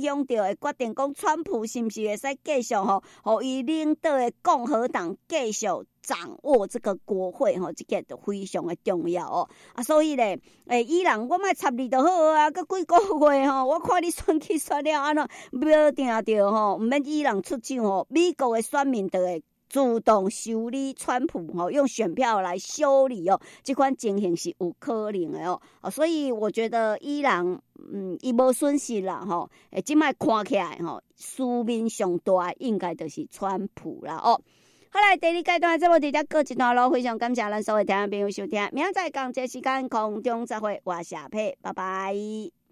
强调会决定讲，川普是不是会使继续互伊领导的共和党继续掌握这个国会这个就非常的重要所以咧，伊朗我莫插你就好啊，搁几个月我看你选举选了安怎，标定着毋免伊朗出手美国的选民就会主动修理川普用选票来修理这款情形是有可能的所以我觉得伊朗伊无损失啦现在看起来输面上大应该就是川普啦好来，第二阶段的节目直接告一段落，非常感谢咱所有听众朋友收听，明仔载同一时间空中再会，我是阿佩，拜拜。